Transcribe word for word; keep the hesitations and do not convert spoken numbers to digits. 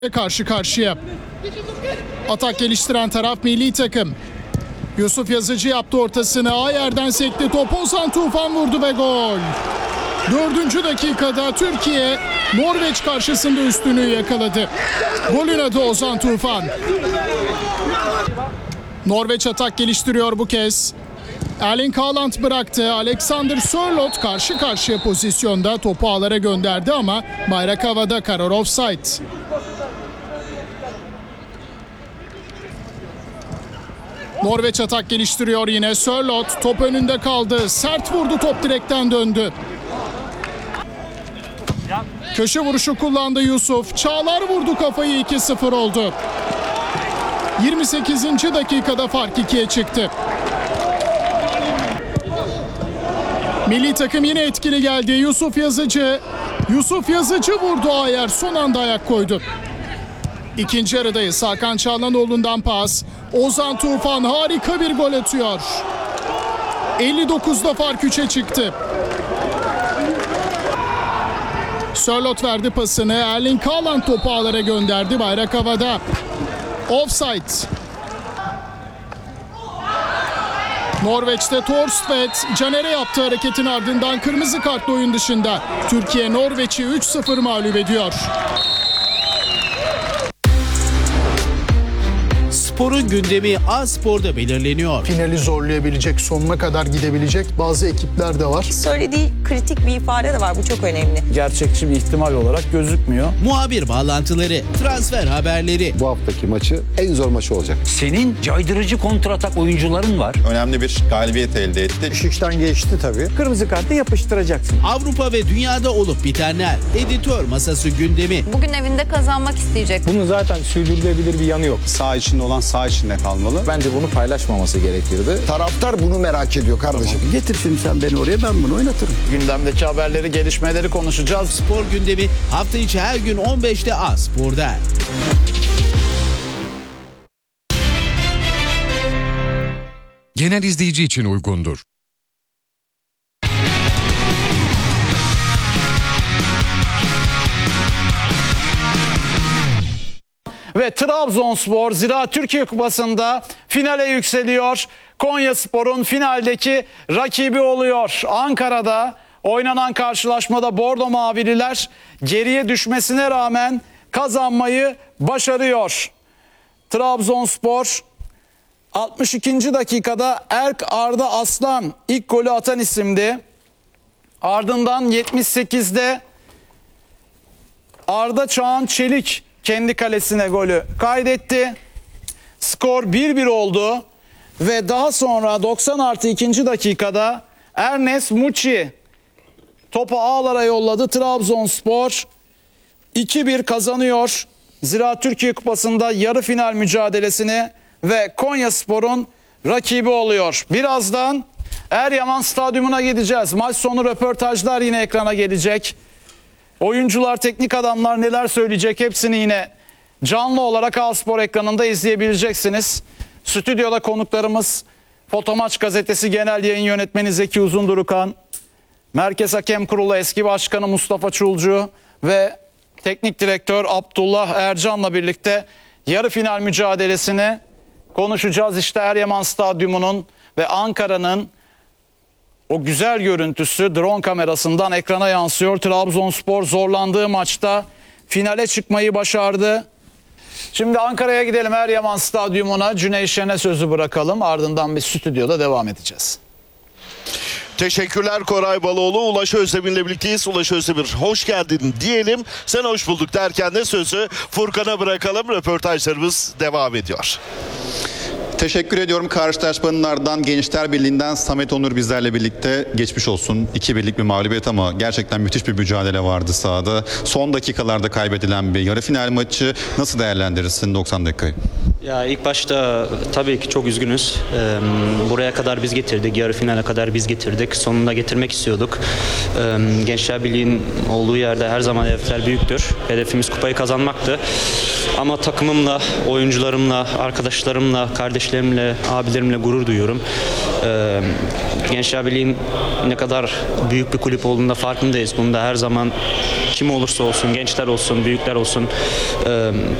karşı karşıya. Atak geliştiren taraf milli takım. Yusuf Yazıcı yaptı ortasını. Ayer'den sekti. Top Ozan Tufan vurdu ve gol. Dördüncü dakikada Türkiye Norveç karşısında üstünlüğü yakaladı. Golün adı Ozan Tufan. Norveç atak geliştiriyor bu kez. Erling Haaland bıraktı. Alexander Sørloth karşı karşıya pozisyonda topu ağlara gönderdi ama bayrak havada, karar offside. Norveç atak geliştiriyor yine. Sørloth top önünde kaldı. Sert vurdu, top direkten döndü. Köşe vuruşu kullandı Yusuf. Çağlar vurdu, kafayı iki sıfır oldu. yirmi sekizinci dakikada fark ikiye çıktı. Milli takım yine etkili geldi. Yusuf Yazıcı. Yusuf Yazıcı vurdu, Ayer son anda ayak koydu. İkinci yarıdayız. Hakan Çalhanoğlu'ndan pas. Ozan Tufan harika bir gol atıyor. elli dokuzda fark üçe çıktı. Sørloth verdi pasını. Erling Haaland topu ağlara gönderdi. Bayrak havada. Offside. Norveç'te Thorstvedt Caner'e yaptığı hareketin ardından kırmızı kartla oyun dışında. Türkiye Norveç'i üç sıfır mağlup ediyor. Sporun gündemi A-Spor'da belirleniyor. Finali zorlayabilecek, sonuna kadar gidebilecek bazı ekipler de var. Söylediği kritik bir ifade de var. Bu çok önemli. Gerçekçi bir ihtimal olarak gözükmüyor. Muhabir bağlantıları, transfer haberleri. Bu haftaki maçı en zor maçı olacak. Senin caydırıcı kontratak oyuncuların var. Önemli bir galibiyet elde etti. İş işten geçti tabii. Kırmızı kartı yapıştıracaksın. Avrupa ve dünyada olup bitenler. Editör masası gündemi. Bugün evinde kazanmak isteyecek. Bunun zaten sürdürülebilir bir yanı yok. Sağ içinde olan sağ içinde kalmalı. Bence bunu paylaşmaması gerekirdi. Taraftar bunu merak ediyor kardeşim. Tamam. Getir şimdi sen beni oraya, ben bunu oynatırım. Gündemdeki haberleri, gelişmeleri konuşacağız. Spor gündemi hafta içi her gün on beşte A-Spor'da. Genel izleyici için uygundur. Ve Trabzonspor Ziraat Türkiye Kupası'nda finale yükseliyor. Konyaspor'un finaldeki rakibi oluyor. Ankara'da oynanan karşılaşmada Bordo Mavililer geriye düşmesine rağmen kazanmayı başarıyor. Trabzonspor altmış ikinci dakikada Erk Arda Aslan ilk golü atan isimdi. Ardından yetmiş sekizde Arda Çağan Çelik kendi kalesine golü kaydetti. Skor bir bir oldu ve daha sonra doksan artı ikinci dakikada Ernest Muçi topu ağlara yolladı. Trabzonspor iki bir kazanıyor. Ziraat Türkiye Kupası'nda yarı final mücadelesini ve Konyaspor'un rakibi oluyor. Birazdan Eryaman Stadyumu'na gideceğiz. Maç sonu röportajlar yine ekrana gelecek. Oyuncular, teknik adamlar neler söyleyecek, hepsini yine canlı olarak A-Spor ekranında izleyebileceksiniz. Stüdyoda konuklarımız Fotomaç Gazetesi Genel Yayın Yönetmeni Zeki Uzundurukan, Merkez Hakem Kurulu Eski Başkanı Mustafa Çulcu ve Teknik Direktör Abdullah Ercan'la birlikte yarı final mücadelesini konuşacağız. İşte Eryaman Stadyumu'nun ve Ankara'nın o güzel görüntüsü drone kamerasından ekrana yansıyor. Trabzonspor zorlandığı maçta finale çıkmayı başardı. Şimdi Ankara'ya gidelim, Eryaman Stadyumu'na. Cüneyt Şen'e sözü bırakalım. Ardından bir stüdyoda devam edeceğiz. Teşekkürler Koray Baloğlu. Ulaş Özdemir'le birlikteyiz. Ulaş Özdemir, hoş geldin diyelim. Sen hoş bulduk derken de sözü Furkan'a bırakalım. Röportajlarımız devam ediyor. Teşekkür ediyorum. Karşılaşmanın ardından Gençler Birliği'nden Samet Onur bizlerle birlikte. Geçmiş olsun. iki birlik bir mağlubiyet ama gerçekten müthiş bir mücadele vardı sahada. Son dakikalarda kaybedilen bir yarı final maçı. Nasıl değerlendirirsin doksan dakikayı? Ya ilk başta tabii ki çok üzgünüz. Ee, buraya kadar biz getirdik. Yarı finale kadar biz getirdik. Sonunda getirmek istiyorduk. Ee, Gençler Birliği'nin olduğu yerde her zaman hedefler büyüktür. Hedefimiz kupayı kazanmaktı. Ama takımımla, oyuncularımla, arkadaşlarımla, kardeşlerimle, abilerimle gurur duyuyorum. Ee, Gençler Birliği'nin ne kadar büyük bir kulüp olduğunda farkındayız. Bunu da her zaman kim olursa olsun, gençler olsun, büyükler olsun, e,